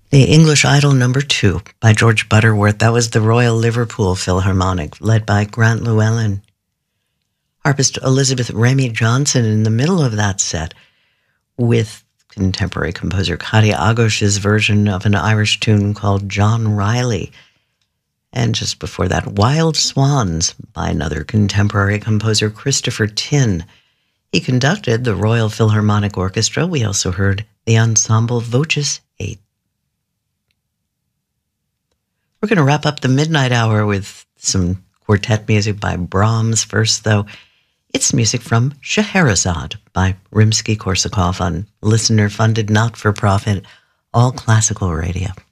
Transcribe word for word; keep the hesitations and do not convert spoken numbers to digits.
The English Idol Number Two by George Butterworth. That was the Royal Liverpool Philharmonic, led by Grant Llewellyn. Harpist Elizabeth Remy Johnson in the middle of that set with contemporary composer Katia Agosh's version of an Irish tune called John Riley. And just before that, Wild Swans by another contemporary composer, Christopher Tin. He conducted the Royal Philharmonic Orchestra. We also heard the ensemble Voces eight. We're going to wrap up the midnight hour with some quartet music by Brahms. First, though, it's music from Scheherazade by Rimsky-Korsakov on listener-funded, not-for-profit, all-classical radio.